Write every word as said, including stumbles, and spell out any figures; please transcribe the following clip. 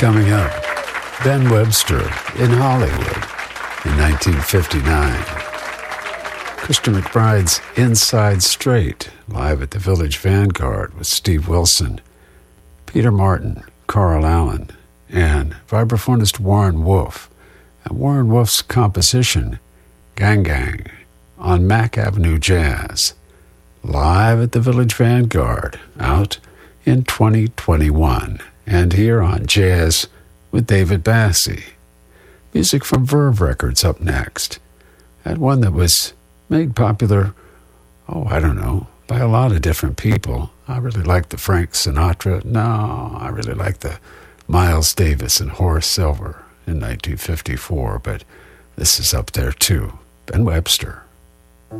Coming up, Ben Webster in Hollywood in nineteen fifty-nine. Christian McBride's Inside Straight, live at the Village Vanguard with Steve Wilson, Peter Martin, Carl Allen, and vibraphonist Warren Wolf. And Warren Wolf's composition, Gang Gang, on Mack Avenue Jazz, live at the Village Vanguard, out in twenty twenty-one. And here on Jazz with David Bassie. Music from Verve Records up next. And one that was made popular, oh, I don't know, by a lot of different people. I really like the Frank Sinatra. No, I really like the Miles Davis and Horace Silver in nineteen fifty-four, but this is up there too. Ben Webster.